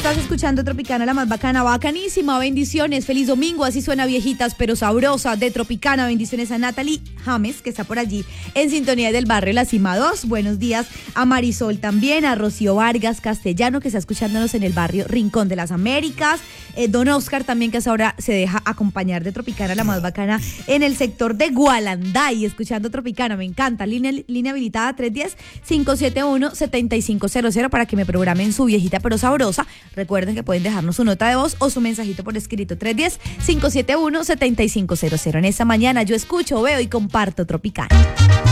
Estás escuchando Tropicana, la más bacana, bacanísima, bendiciones, feliz domingo, así suena Viejitas pero Sabrosa de Tropicana, bendiciones a Natalie James, que está por allí en sintonía del barrio La Cima 2, buenos días a Marisol también, a Rocío Vargas Castellano, que está escuchándonos en el barrio Rincón de las Américas, don Oscar también, que hasta ahora se deja acompañar de Tropicana, la más bacana, en el sector de Gualanday, escuchando Tropicana, me encanta, línea habilitada 310-571-7500 para que me programen su Viejita pero Sabrosa. Recuerden que pueden dejarnos su nota de voz o su mensajito por escrito 310-571-7500. En esta mañana yo escucho, veo y comparto Tropicana.